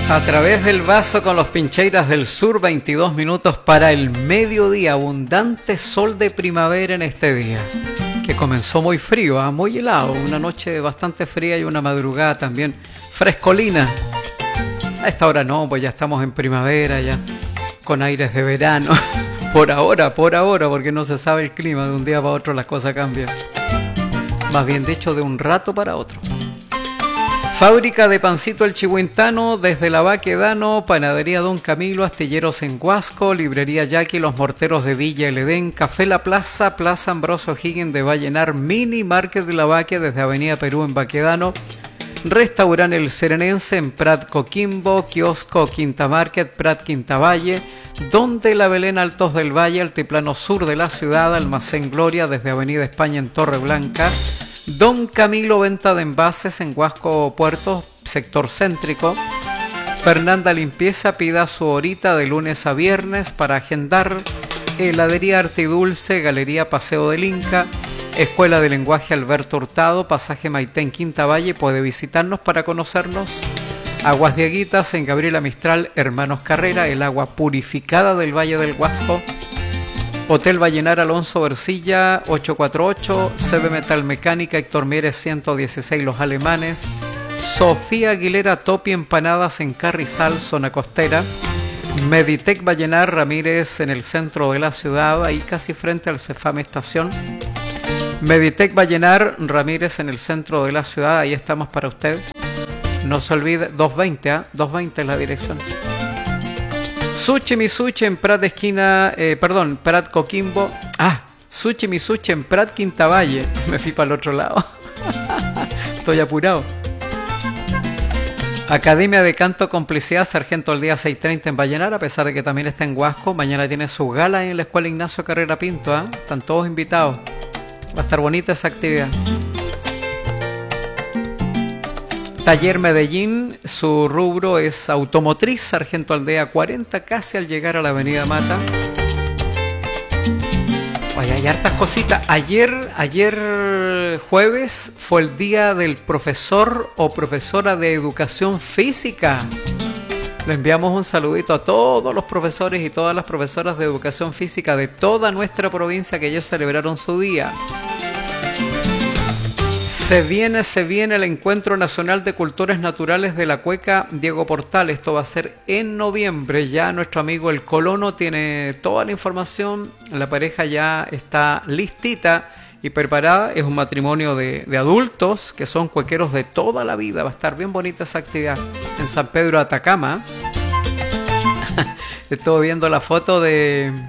A través del vaso con los Pincheiras del Sur, 22 minutos para el mediodía. Abundante sol de primavera en este día, que comenzó muy frío, muy helado. Una noche bastante fría y una madrugada también frescolina. A esta hora no, pues ya estamos en primavera, ya con aires de verano. Por ahora, porque no se sabe el clima. De un día para otro las cosas cambian. Más bien dicho, de un rato para otro. Fábrica de Pancito El Chihuintano, desde la Baquedano, Panadería Don Camilo, Astilleros en Huasco, Librería Yaqui, Los Morteros de Villa El Edén, Café La Plaza, Plaza Ambrosio Higgins de Vallenar, Mini Market de la Baquia desde Avenida Perú en Baquedano, Restaurante El Serenense en Prat Coquimbo, Kiosco Quinta Market, Prat Quinta Valle, Donde la Belén Altos del Valle, Altiplano Sur de la ciudad, Almacén Gloria desde Avenida España en Torre Blanca, Don Camilo, venta de envases en Huasco Puerto, sector céntrico. Fernanda Limpieza, pida su horita de lunes a viernes para agendar. Heladería Arte y Dulce, Galería Paseo del Inca. Escuela de Lenguaje Alberto Hurtado, Pasaje Maitén, Quinta Valle. Puede visitarnos para conocernos. Aguas Dieguitas en Gabriela Mistral, Hermanos Carrera, el agua purificada del Valle del Huasco. Hotel Vallenar Alonso Versilla 848, CB Metal Mecánica Héctor Mieres 116 Los Alemanes, Sofía Aguilera Topi Empanadas en Carrizal, zona costera, Meditec Vallenar Ramírez en el centro de la ciudad, ahí casi frente al Cefame Estación. Meditec Vallenar Ramírez en el centro de la ciudad, ahí estamos para usted. No se olvide, 220, 220 es la dirección. Sushi Misuchi en Prat esquina, Prat Coquimbo. Sushi Misuchi en Prat Quinta Valle. Me fui para el otro lado. Estoy apurado. Academia de Canto Complicidad, Sargento al día 6:30 en Vallenar, a pesar de que también está en Huasco. Mañana tiene su gala en la Escuela Ignacio Carrera Pinto. Están todos invitados. Va a estar bonita esa actividad. Taller Medellín, su rubro es automotriz, Sargento Aldea 40, casi al llegar a la Avenida Mata. Oye, hay hartas cositas. Ayer jueves fue el día del profesor o profesora de educación física. Le enviamos un saludito a todos los profesores y todas las profesoras de educación física de toda nuestra provincia que ayer celebraron su día. Se viene el Encuentro Nacional de Culturas Naturales de la Cueca Diego Portal. Esto va a ser en noviembre. Ya nuestro amigo el Colono tiene toda la información. La pareja ya está listita y preparada. Es un matrimonio de adultos que son cuequeros de toda la vida. Va a estar bien bonita esa actividad en San Pedro de Atacama. Estuve viendo la foto del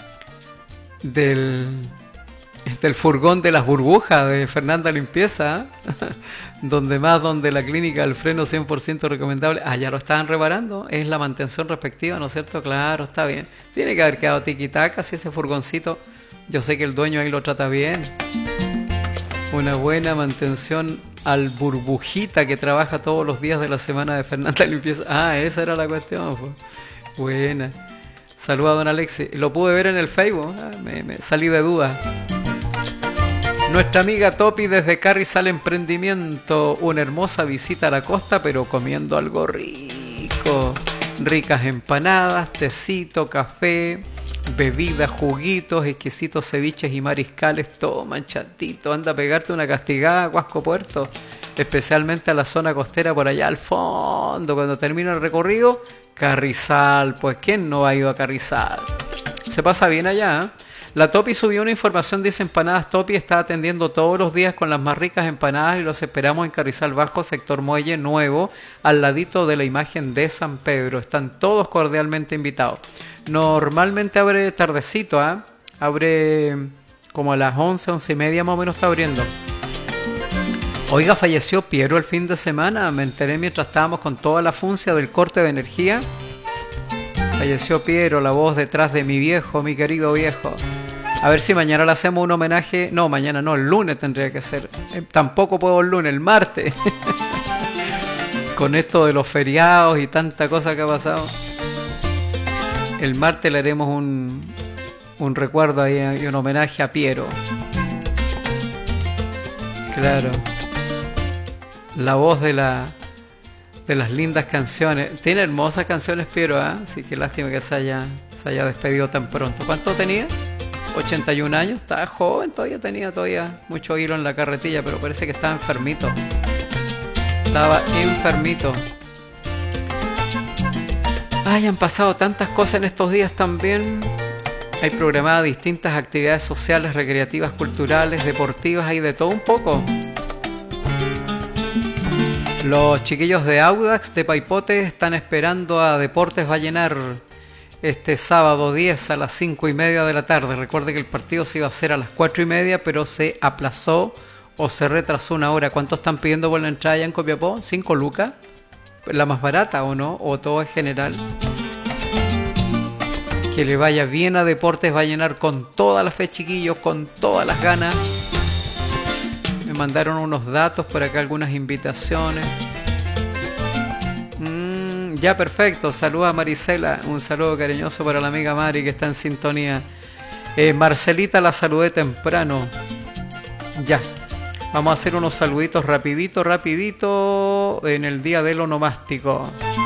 furgón de las burbujas de Fernanda Limpieza, donde la clínica del freno 100% recomendable. Ya lo estaban reparando, es la mantención respectiva, ¿no es cierto? Claro, está bien. Tiene que haber quedado tiquitaca si ese furgoncito, yo sé que el dueño ahí lo trata bien. Una buena mantención al burbujita que trabaja todos los días de la semana de Fernanda Limpieza. Esa era la cuestión, pues. Buena. Saluda a don Alexis. Lo pude ver en el Facebook, me salí de duda. Nuestra amiga Topi desde Carrizal Emprendimiento, una hermosa visita a la costa, pero comiendo algo rico. Ricas empanadas, tecito, café, bebidas, juguitos, exquisitos ceviches y mariscales, todo manchatito. Anda a pegarte una castigada a Huasco Puerto, especialmente a la zona costera por allá al fondo. Cuando termina el recorrido, Carrizal, pues ¿quién no ha ido a Carrizal? Se pasa bien allá, ¿eh? La Topi subió una información, dice Empanadas Topi está atendiendo todos los días con las más ricas empanadas y los esperamos en Carrizal Bajo, sector Muelle Nuevo, al ladito de la imagen de San Pedro. Están todos cordialmente invitados. Normalmente abre tardecito, abre como a las 11:30 más o menos está abriendo. Oiga, falleció Piero el fin de semana, me enteré mientras estábamos con toda la funcia del corte de energía. Falleció Piero, la voz detrás de mi viejo, mi querido viejo. A ver si mañana le hacemos un homenaje. No, mañana no, el lunes tendría que ser. Tampoco puedo el lunes, el martes. Con esto de los feriados y tanta cosa que ha pasado. El martes le haremos un recuerdo ahí y un homenaje a Piero. Claro. La voz de la de las lindas canciones. Tiene hermosas canciones, Piero, ¿eh? Así que lástima que se haya despedido tan pronto. ¿Cuánto tenía? 81 años, estaba joven, tenía mucho hilo en la carretilla, pero parece que estaba enfermito. Estaba enfermito. Ay, han pasado tantas cosas en estos días también. Hay programadas distintas actividades sociales, recreativas, culturales, deportivas, hay de todo un poco. Los chiquillos de Audax de Paipote están esperando a Deportes Vallenar este sábado 10 a las 5:30 de la tarde. Recuerde que el partido se iba a hacer a las 4:30, pero se aplazó o se retrasó una hora. ¿Cuánto están pidiendo por la entrada allá en Copiapó? ¿5 lucas? ¿La más barata o no? ¿O todo es general? Que le vaya bien a Deportes Vallenar con toda la fe, chiquillos, con todas las ganas. Me mandaron unos datos por acá, algunas invitaciones. Ya, perfecto. Saluda a Marisela. Un saludo cariñoso para la amiga Mari que está en sintonía. Marcelita la saludé temprano. Ya. Vamos a hacer unos saluditos rapidito en el día del onomástico.